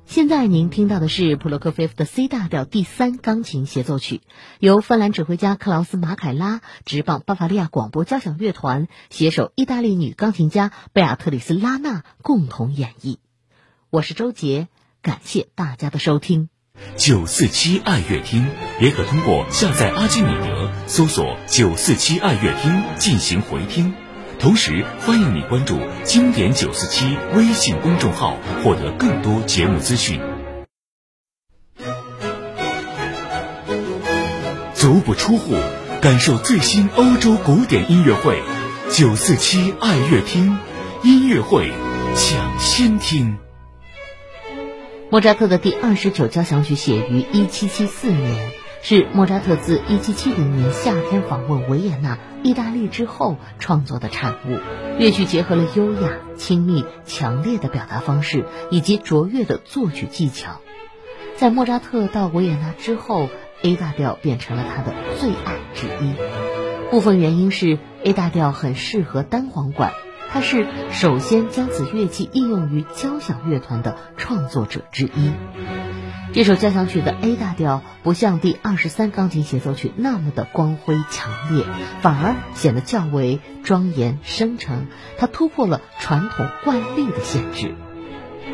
现在您听到的是普罗科菲夫的 C 大调第3钢琴协奏曲，由芬兰指挥家克劳斯·马凯拉执棒巴伐利亚广播交响乐团携手意大利女钢琴家贝亚特里斯·拉纳共同演绎。我是周杰，感谢大家的收听。 947爱乐厅也可通过下载阿基米德搜索947爱乐厅进行回听。同时欢迎你关注经典947微信公众号，获得更多节目资讯。足不出户，感受最新欧洲古典音乐会，947爱乐厅音乐会抢先听。 莫扎特的第29交响曲写于1774年，是莫扎特自1770年夏天访问维也纳、意大利之后创作的产物。乐曲结合了优雅、亲密、强烈的表达方式以及卓越的作曲技巧。在莫扎特到维也纳之后， A 大调变成了他的最爱之一。部分原因是 A 大调很适合单簧管，他是首先将此乐器应用于交响乐团的创作者之一。这首交响曲的 A 大调不像第23钢琴协奏曲那么的光辉强烈，反而显得较为庄严深沉，它突破了传统惯例的限制。